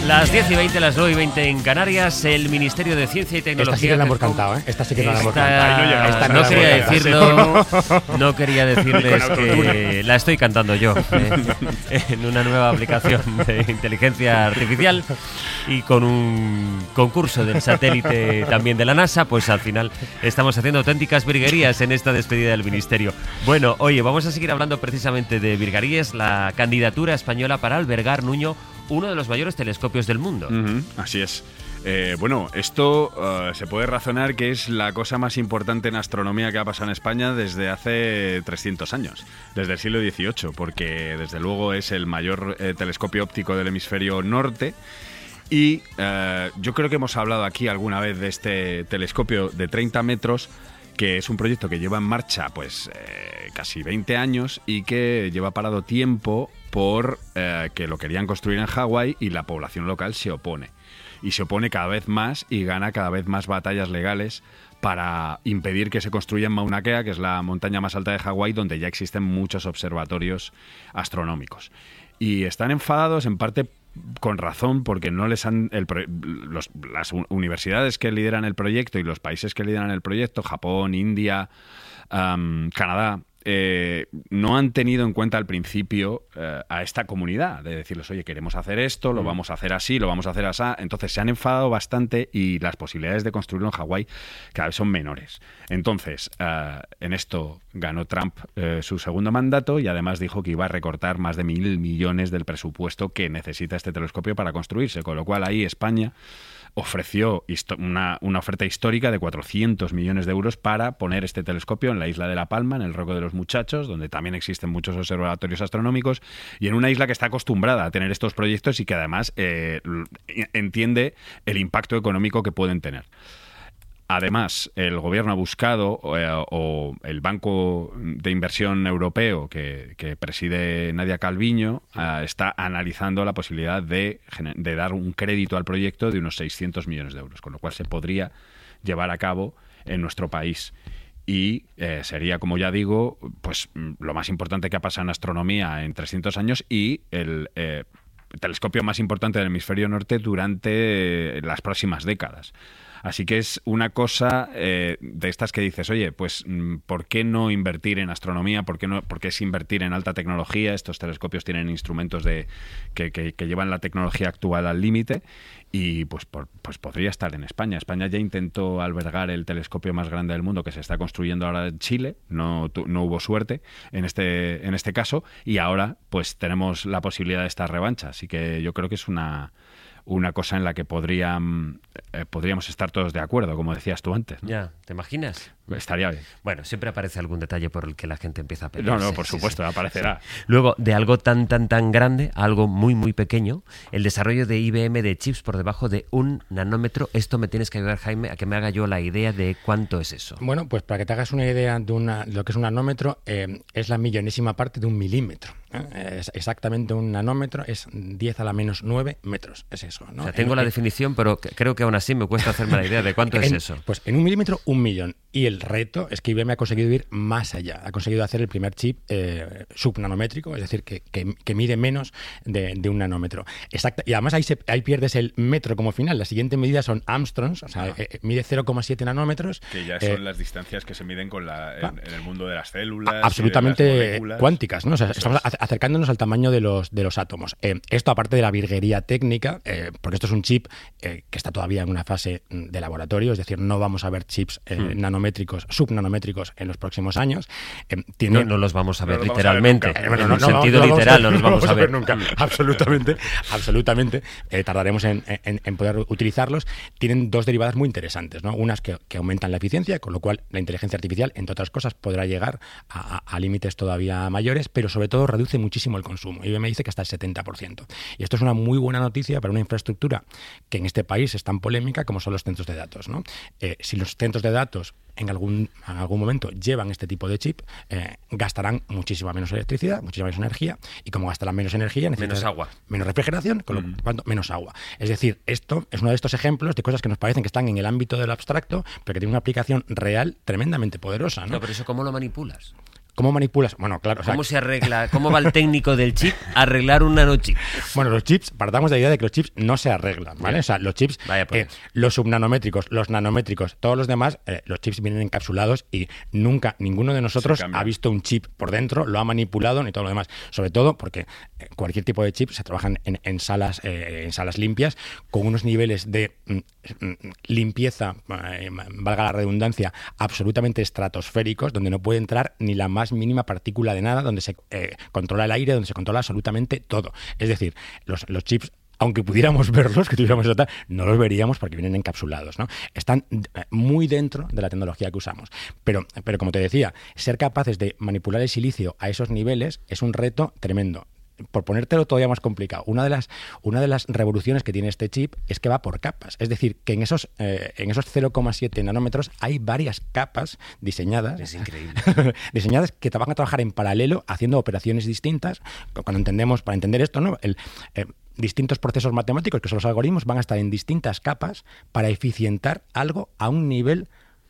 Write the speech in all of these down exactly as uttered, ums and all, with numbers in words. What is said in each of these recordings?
Las diez y veinte, las nueve y veinte en Canarias, el Ministerio de Ciencia y Tecnología... Esta sí que la hemos cantado, ¿eh? Esta sí que no la hemos cantado. Ahí no llegamos. Esta no, no quería decirlo, no quería decirles que la estoy cantando yo eh, en una nueva aplicación de inteligencia artificial y con un concurso del satélite también de la NASA, pues al final estamos haciendo auténticas virguerías en esta despedida del Ministerio. Bueno, oye, vamos a seguir hablando precisamente de virguerías, la candidatura española para albergar, Nuño, uno de los mayores telescopios del mundo. Uh-huh, así es. Eh, bueno, esto uh, se puede razonar que es la cosa más importante en astronomía que ha pasado en España desde hace trescientos años, desde el siglo dieciocho, porque desde luego es el mayor eh, telescopio óptico del hemisferio norte. Y uh, yo creo que hemos hablado aquí alguna vez de este telescopio de treinta metros, que es un proyecto que lleva en marcha pues eh, casi veinte años y que lleva parado tiempo por eh, que lo querían construir en Hawái y la población local se opone. Y se opone cada vez más y gana cada vez más batallas legales para impedir que se construya en Mauna Kea, que es la montaña más alta de Hawái, donde ya existen muchos observatorios astronómicos. Y están enfadados en parte con razón, porque no les han el, los, las universidades que lideran el proyecto y los países que lideran el proyecto, Japón, India, um, Canadá, eh, no han tenido en cuenta al principio eh, a esta comunidad, de decirles, oye, queremos hacer esto, lo vamos a hacer así, lo vamos a hacer así. Entonces se han enfadado bastante y las posibilidades de construirlo en Hawái cada vez son menores. Entonces, uh, en esto ganó Trump eh, su segundo mandato y además dijo que iba a recortar más de mil millones del presupuesto que necesita este telescopio para construirse, con lo cual ahí España ofreció una, una oferta histórica de cuatrocientos millones de euros para poner este telescopio en la isla de La Palma, en el Roco de los Muchachos, donde también existen muchos observatorios astronómicos, y en una isla que está acostumbrada a tener estos proyectos y que además eh, entiende el impacto económico que pueden tener. Además, el gobierno ha buscado, eh, o el Banco de Inversión Europeo que, que preside Nadia Calviño, eh, está analizando la posibilidad de, de dar un crédito al proyecto de unos seiscientos millones de euros, con lo cual se podría llevar a cabo en nuestro país. Y eh, sería, como ya digo, pues lo más importante que ha pasado en astronomía en trescientos años y el eh, telescopio más importante del hemisferio norte durante eh, las próximas décadas. Así que es una cosa eh, de estas que dices, oye, pues ¿por qué no invertir en astronomía? ¿Por qué no? Porque es invertir en alta tecnología. Estos telescopios tienen instrumentos de que, que, que llevan la tecnología actual al límite y pues, por, pues podría estar en España. España ya intentó albergar el telescopio más grande del mundo que se está construyendo ahora en Chile. No, tu, no hubo suerte en este, en este caso y ahora pues tenemos la posibilidad de esta revancha. Así que yo creo que es una... una cosa en la que podrían, eh, podríamos estar todos de acuerdo, como decías tú antes, ¿no? Ya, ¿te imaginas? Estaría bien. Bueno, siempre aparece algún detalle por el que la gente empieza a pelearse. No, no, por supuesto, sí, sí. aparecerá. Sí. Luego, de algo tan, tan, tan grande a algo muy, muy pequeño, el desarrollo de I B M de chips por debajo de un nanómetro. Esto me tienes que ayudar, Jaime, a que me haga yo la idea de cuánto es eso. Bueno, pues para que te hagas una idea de una, lo que es un nanómetro, eh, es la millonésima parte de un milímetro. ¿eh? Es exactamente un nanómetro, es diez a la menos nueve metros. Es eso, ¿no? O sea, tengo en, la en, definición, pero creo que aún así me cuesta hacerme la idea de cuánto en, es eso. Pues en un milímetro, un millón. Y el reto es que I B M ha conseguido ir más allá. Ha conseguido hacer el primer chip eh, subnanométrico, es decir, que, que, que mide menos de, de un nanómetro. Exacta, y además ahí, se, ahí pierdes el metro como final. La siguiente medida son Armstrongs, o sea, ah. eh, mide cero coma siete nanómetros. Que ya son eh, las distancias que se miden con la, en, en el mundo de las células. Absolutamente cuánticas, ¿no? O sea, estamos acercándonos al tamaño de los, de los átomos. Eh, esto, aparte de la virguería técnica, eh, porque esto es un chip eh, que está todavía en una fase de laboratorio, es decir, no vamos a ver chips eh, hmm. nanométricos, subnanométricos en los próximos años. Eh, tiene... No, no los vamos a ver no literalmente. A ver nunca. En no, un no, sentido no, no, literal no, no los vamos, vamos a ver nunca. Absolutamente, absolutamente. Eh, tardaremos en, en, en poder utilizarlos. Tienen dos derivadas muy interesantes, ¿no? Unas que, que aumentan la eficiencia, con lo cual la inteligencia artificial, entre otras cosas, podrá llegar a, a, a límites todavía mayores, pero sobre todo reduce muchísimo el consumo. I B M dice que hasta el setenta por ciento. Y esto es una muy buena noticia para una infraestructura que en este país es tan polémica como son los centros de datos, ¿no? Eh, si los centros de datos en algún, en algún momento llevan este tipo de chip, eh, gastarán muchísima menos electricidad, muchísima menos energía, y como gastarán menos energía, necesitan menos agua, menos refrigeración, con lo mm. cual menos agua. Es decir, esto es uno de estos ejemplos de cosas que nos parecen que están en el ámbito del abstracto, pero que tienen una aplicación real tremendamente poderosa, ¿no? No, pero eso ¿cómo lo manipulas? ¿Cómo manipulas? Bueno, claro. ¿Cómo o sea, se arregla? ¿Cómo va el técnico del chip a arreglar un nanochip? Bueno, los chips, partamos de la idea de que los chips no se arreglan, ¿vale? Bien. O sea, los chips, Vaya pues. eh, los subnanométricos, los nanométricos, todos los demás, eh, los chips vienen encapsulados y nunca, ninguno de nosotros ha visto un chip por dentro, lo ha manipulado ni todo lo demás. Sobre todo porque eh, cualquier tipo de chip se trabajan en, en salas eh, en salas limpias, con unos niveles de mm, mm, limpieza, eh, valga la redundancia, absolutamente estratosféricos, donde no puede entrar ni la más mínima partícula de nada, donde se eh, controla el aire, donde se controla absolutamente todo. Es decir, los, los chips, aunque pudiéramos verlos, que tuviéramos esa, no los veríamos porque vienen encapsulados, ¿no? Están muy dentro de la tecnología que usamos. Pero, pero como te decía, ser capaces de manipular el silicio a esos niveles es un reto tremendo. Por ponértelo todavía más complicado, una de las una de las revoluciones que tiene este chip es que va por capas. Es decir, que en esos eh, en esos cero coma siete nanómetros hay varias capas diseñadas. Es increíble. diseñadas que van a trabajar en paralelo haciendo operaciones distintas. Cuando entendemos, para entender esto, ¿no? El, eh, distintos procesos matemáticos, que son los algoritmos, van a estar en distintas capas para eficientar algo a un nivel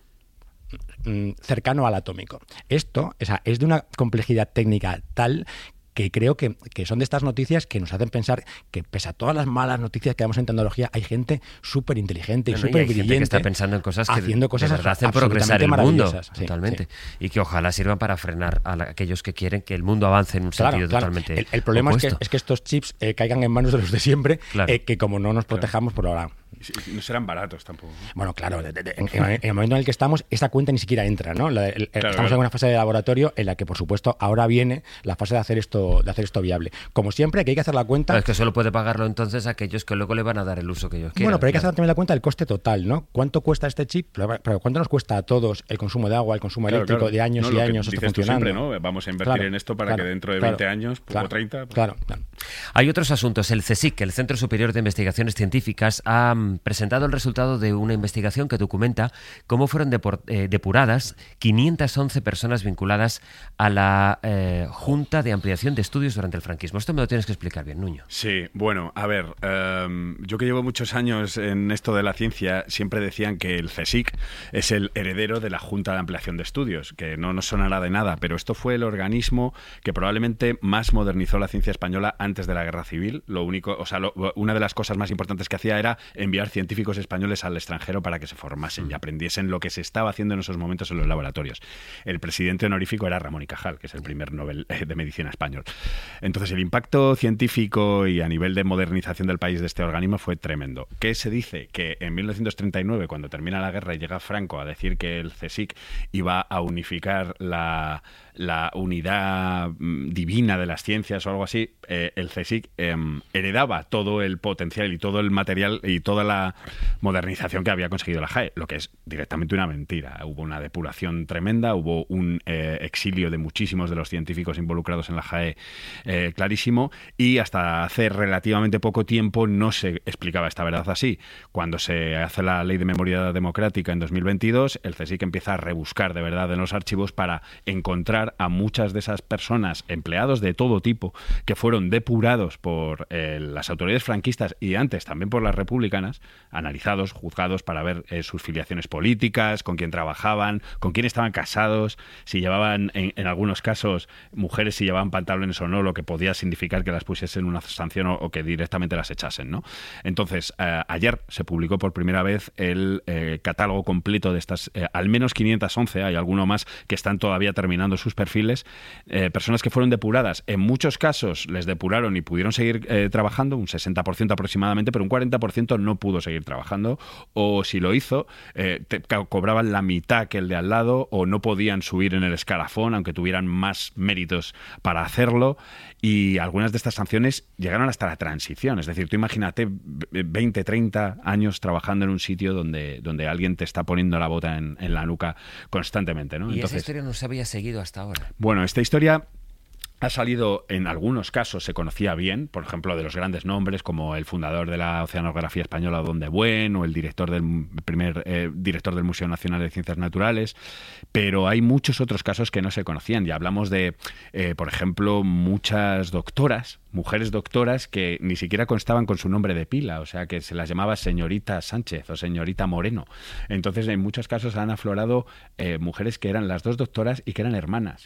cercano al atómico. Esto, o sea, es de una complejidad técnica tal que creo que, que son de estas noticias que nos hacen pensar que, pese a todas las malas noticias que damos en tecnología, hay gente súper inteligente y no, no, súper y hay brillante gente que está pensando en cosas que haciendo cosas de verdad hacen progresar el mundo. Sí, totalmente. Sí. Y que ojalá sirvan para frenar a la, aquellos que quieren que el mundo avance en un claro, sentido claro. totalmente El, el problema es que, es que estos chips eh, caigan en manos de los de siempre, claro. eh, que como no nos protejamos por ahora. No serán baratos tampoco. Bueno, claro, de, de, de, en, en el momento en el que estamos, esta cuenta ni siquiera entra, ¿no? La, el, claro, estamos claro. en una fase de laboratorio en la que, por supuesto, ahora viene la fase de hacer esto, de hacer esto viable. Como siempre, que hay que hacer la cuenta. Claro, es que solo puede pagarlo entonces aquellos que luego le van a dar el uso que ellos quieran. Bueno, pero hay que claro. hacer también la cuenta del coste total, ¿no? ¿Cuánto cuesta este chip? Pero, pero ¿cuánto nos cuesta a todos el consumo de agua, el consumo Claro, eléctrico claro. de años no, y lo que años esto dices tú funcionando? siempre, ¿no? Vamos a invertir Claro, en esto para claro, que dentro de claro, veinte años, pues, claro, o treinta. Pues... Claro, claro. Hay otros asuntos. El CSIC, el Centro Superior de Investigaciones Científicas, ha presentado el resultado de una investigación que documenta cómo fueron depor- eh, depuradas quinientas once personas vinculadas a la eh, Junta de Ampliación de Estudios durante el franquismo. Esto me lo tienes que explicar bien, Nuño. Sí, bueno, a ver, um, yo que llevo muchos años en esto de la ciencia, siempre decían que el CSIC es el heredero de la Junta de Ampliación de Estudios, que no nos sonará de nada, pero esto fue el organismo que probablemente más modernizó la ciencia española antes de la Guerra Civil. Lo único, o sea, lo, una de las cosas más importantes que hacía era enviar científicos españoles al extranjero para que se formasen y aprendiesen lo que se estaba haciendo en esos momentos en los laboratorios. El presidente honorífico era Ramón y Cajal, que es el primer Nobel de Medicina español. Entonces, el impacto científico y a nivel de modernización del país de este organismo fue tremendo. ¿Qué se dice? Que en mil novecientos treinta y nueve, cuando termina la guerra y llega Franco a decir que el CSIC iba a unificar la, la unidad mm, divina de las ciencias o algo así, eh, el CSIC eh, heredaba todo el potencial y todo el material y toda la modernización que había conseguido la JAE, lo que es directamente una mentira. Hubo una depuración tremenda, hubo un eh, exilio de muchísimos de los científicos involucrados en la JAE eh, clarísimo, y hasta hace relativamente poco tiempo no se explicaba esta verdad así. Cuando se hace la Ley de Memoria Democrática en dos mil veintidós, el CSIC empieza a rebuscar de verdad en los archivos para encontrar a muchas de esas personas, empleados de todo tipo, que fueron depurados por eh, las autoridades franquistas y antes también por las republicanas, analizados, juzgados para ver eh, sus filiaciones políticas, con quién trabajaban, con quién estaban casados, si llevaban, en, en algunos casos, mujeres si llevaban pantalones o no, lo que podía significar que las pusiesen una sanción o, o que directamente las echasen, ¿no? Entonces, eh, ayer se publicó por primera vez el eh, catálogo completo de estas, eh, al menos quinientas once, hay alguno más que están todavía terminando sus perfiles, eh, personas que fueron depuradas. En muchos casos les depuraron y pudieron seguir eh, trabajando, un sesenta por ciento aproximadamente, pero un cuarenta por ciento no pudo seguir trabajando, o si lo hizo, eh, te, cobraban la mitad que el de al lado, o no podían subir en el escalafón, aunque tuvieran más méritos para hacerlo, y algunas de estas sanciones llegaron hasta la transición. Es decir, tú imagínate veinte, treinta años trabajando en un sitio donde, donde alguien te está poniendo la bota en, en la nuca constantemente, ¿no? Y Entonces, esa historia no se había seguido hasta ahora. Bueno, esta historia ha salido, en algunos casos se conocía bien, por ejemplo, de los grandes nombres como el fundador de la Oceanografía Española, Don de Buen, o el director del primer eh, director del Museo Nacional de Ciencias Naturales, pero hay muchos otros casos que no se conocían. Ya hablamos de, eh, por ejemplo, muchas doctoras, mujeres doctoras que ni siquiera constaban con su nombre de pila, o sea, que se las llamaba señorita Sánchez o señorita Moreno. Entonces, en muchos casos han aflorado eh, mujeres que eran las dos doctoras y que eran hermanas.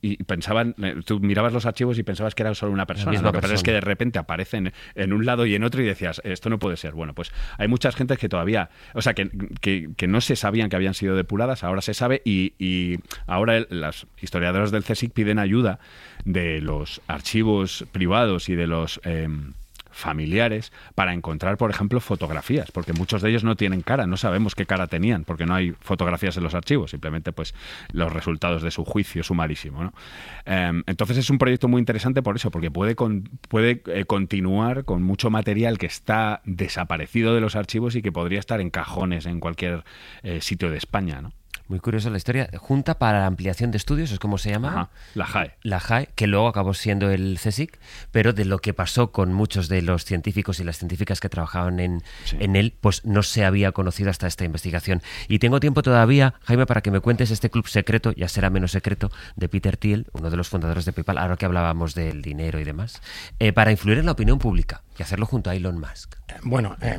y pensaban, eh, tú mirabas los archivos y pensabas que era solo una persona. Lo que pasa es que de repente aparecen en un lado y en otro y decías, esto no puede ser. Bueno, pues hay muchas gentes que todavía, o sea, que, que, que no se sabían que habían sido depuradas, ahora se sabe y, y ahora el, las historiadoras del CSIC piden ayuda de los archivos privados y de los eh, familiares para encontrar, por ejemplo, fotografías, porque muchos de ellos no tienen cara, no sabemos qué cara tenían, porque no hay fotografías en los archivos, simplemente pues los resultados de su juicio sumarísimo, ¿no? Eh, entonces es un proyecto muy interesante por eso, porque puede, con, puede eh, continuar con mucho material que está desaparecido de los archivos y que podría estar en cajones en cualquier eh, sitio de España, ¿no? Muy curiosa la historia. Junta para la Ampliación de Estudios, ¿es como se llama? Ajá, la J A E. La J A E, que luego acabó siendo el CSIC, pero de lo que pasó con muchos de los científicos y las científicas que trabajaban en, sí. en él, pues no se había conocido hasta esta investigación. Y tengo tiempo todavía, Jaime, para que me cuentes este club secreto, ya será menos secreto, de Peter Thiel, uno de los fundadores de PayPal, ahora que hablábamos del dinero y demás, eh, para influir en la opinión pública y hacerlo junto a Elon Musk. Bueno, eh,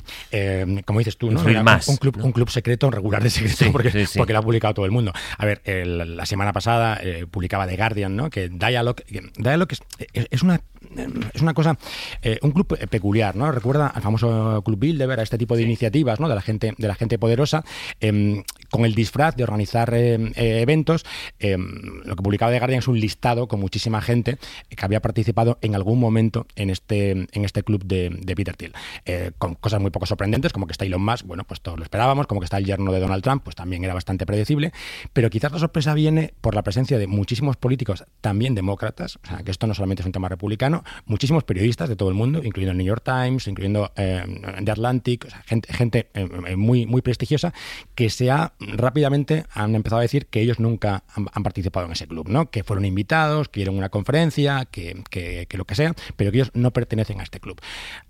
eh, como dices tú, ¿no? Más, un, club, ¿no? un club secreto, regular de secreto, sí, porque, sí, sí. porque lo ha publicado todo el mundo. A ver, el, la semana pasada eh, publicaba The Guardian, ¿no? Que Dialogue, Dialogue es, es una es una cosa, eh, un club peculiar, ¿no? Recuerda al famoso Club Bilderberg, a este tipo de sí. iniciativas, ¿no? De la gente, de la gente poderosa, eh, con el disfraz de organizar eh, eh, eventos. Eh, lo que publicaba The Guardian es un listado con muchísima gente que había participado en algún momento en este, en este club de, de Peter Thiel. Eh, con cosas muy poco sorprendentes, como que está Elon Musk, bueno, pues todos lo esperábamos, como que está el yerno de Donald Trump, pues también era bastante predecible, pero quizás la sorpresa viene por la presencia de muchísimos políticos, también demócratas, o sea, que esto no solamente es un tema republicano, muchísimos periodistas de todo el mundo, incluyendo el New York Times, incluyendo eh, The Atlantic, o sea, gente, gente eh, muy, muy prestigiosa, que se ha rápidamente han empezado a decir que ellos nunca han, han participado en ese club, ¿no? Que fueron invitados, que dieron una conferencia, que, que, que lo que sea, pero que ellos no pertenecen a este club.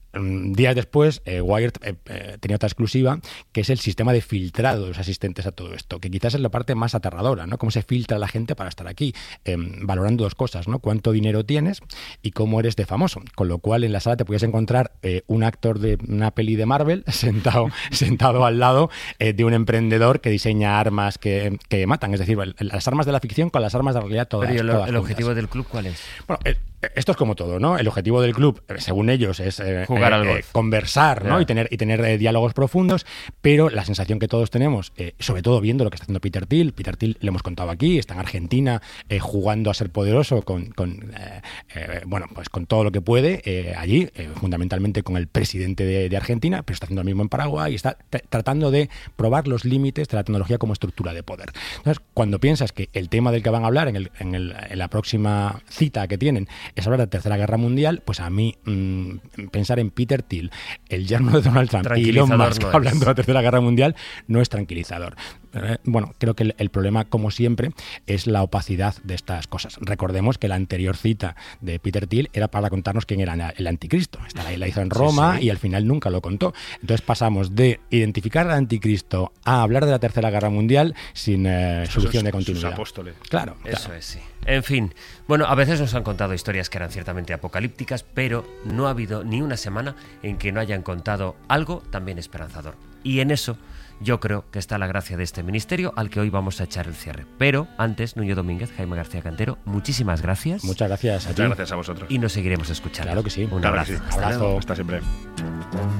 Días después, eh, Wired eh, eh, tenía otra exclusiva, que es el sistema de filtrado de los asistentes a todo esto, que quizás es la parte más aterradora, ¿no? Cómo se filtra la gente para estar aquí, eh, valorando dos cosas, ¿no? Cuánto dinero tienes y cómo eres de famoso. Con lo cual, en la sala te podías encontrar eh, un actor de una peli de Marvel sentado, sentado al lado eh, de un emprendedor que diseña armas que, que matan. Es decir, las armas de la ficción con las armas de la realidad todas. Pero ¿y el, todas el juntas. objetivo del club cuál es? Bueno, eh, esto es como todo, ¿no? El objetivo del club, según ellos, es eh, jugar eh, al golf, eh, conversar, ¿no? Yeah. Y tener y tener eh, diálogos profundos, pero la sensación que todos tenemos, eh, sobre todo viendo lo que está haciendo Peter Thiel, Peter Thiel le hemos contado aquí, está en Argentina eh, jugando a ser poderoso con, con eh, eh, bueno, pues con todo lo que puede eh, allí, eh, fundamentalmente con el presidente de, de Argentina, pero está haciendo lo mismo en Paraguay y está t- tratando de probar los límites de la tecnología como estructura de poder. Entonces, cuando piensas que el tema del que van a hablar en, el, en, el, en la próxima cita que tienen es hablar de la Tercera Guerra Mundial, pues a mí mmm, pensar en Peter Thiel, el yerno de Donald Trump y Elon Musk no hablando de la Tercera Guerra Mundial no es tranquilizador. Eh, bueno, creo que el, el problema, como siempre, es la opacidad de estas cosas. Recordemos que la anterior cita de Peter Thiel era para contarnos quién era el anticristo. Esta la hizo en Roma, sí, sí. Y al final nunca lo contó. Entonces pasamos de identificar al anticristo a hablar de la Tercera Guerra Mundial sin eh, solución de continuidad. Sus apóstoles. Claro. Eso claro. es, sí. En fin, bueno, a veces nos han contado historias que eran ciertamente apocalípticas, pero no ha habido ni una semana en que no hayan contado algo también esperanzador. Y en eso yo creo que está la gracia de este ministerio al que hoy vamos a echar el cierre. Pero antes, Nuño Domínguez, Jaime García Cantero, muchísimas gracias. Muchas gracias a ti. Muchas gracias a vosotros. Y nos seguiremos escuchando. Claro que sí. Un claro abrazo. Que sí. Hasta abrazo. Luego. Hasta siempre.